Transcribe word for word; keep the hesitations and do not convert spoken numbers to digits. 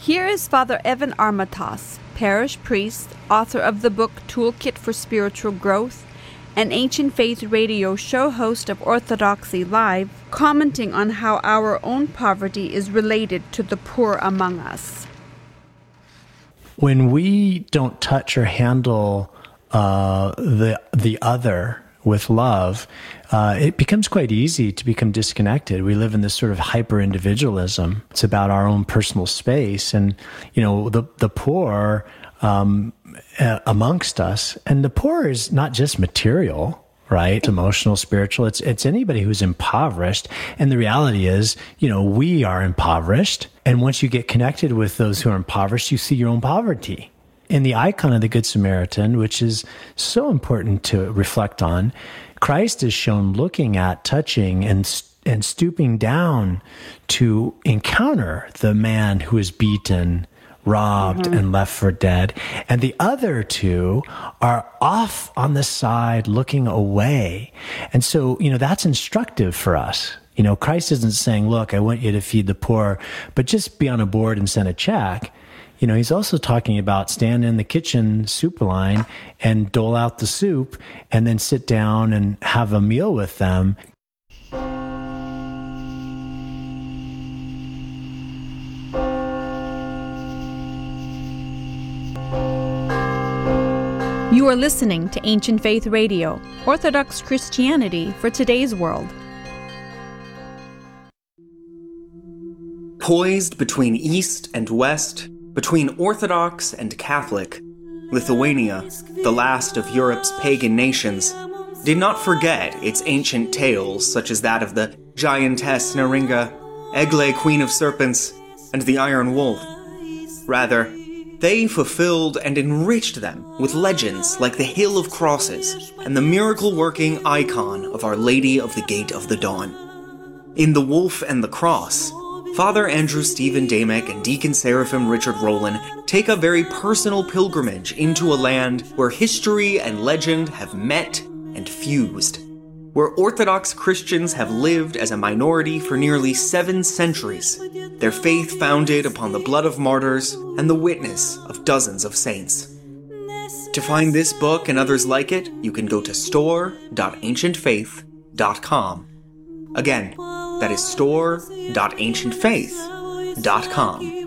Here is Father Evan Armatas, parish priest, author of the book Toolkit for Spiritual Growth, and Ancient Faith radio show host of Orthodoxy Live, commenting on how our own poverty is related to the poor among us. When we don't touch or handle uh, the the other with love, uh, it becomes quite easy to become disconnected. We live in this sort of hyper-individualism. It's about our own personal space. And, you know, the, the poor um, uh, amongst us, and the poor is not just material, right? It's emotional, spiritual. It's, it's anybody who's impoverished. And the reality is, you know, we are impoverished. And once you get connected with those who are impoverished, you see your own poverty. In the icon of the Good Samaritan, which is so important to reflect on, Christ is shown looking at, touching, and and stooping down to encounter the man who is beaten, robbed, mm-hmm. and left for dead. And the other two are off on the side, looking away. And so, you know, that's instructive for us. You know, Christ isn't saying, look, I want you to feed the poor, but just be on a board and send a check. You know, he's also talking about stand in the kitchen soup line and dole out the soup and then sit down and have a meal with them. You are listening to Ancient Faith Radio, Orthodox Christianity for today's world. Poised between East and West, between Orthodox and Catholic, Lithuania, the last of Europe's pagan nations, did not forget its ancient tales such as that of the giantess Neringa, Egle, Queen of Serpents, and the Iron Wolf. Rather, they fulfilled and enriched them with legends like the Hill of Crosses and the miracle-working icon of Our Lady of the Gate of the Dawn. In The Wolf and the Cross, Father Andrew Stephen Damick and Deacon Seraphim Richard Rowland take a very personal pilgrimage into a land where history and legend have met and fused, where Orthodox Christians have lived as a minority for nearly seven centuries, their faith founded upon the blood of martyrs and the witness of dozens of saints. To find this book and others like it, you can go to store dot ancient faith dot com. Again, that is store dot ancient faith dot com.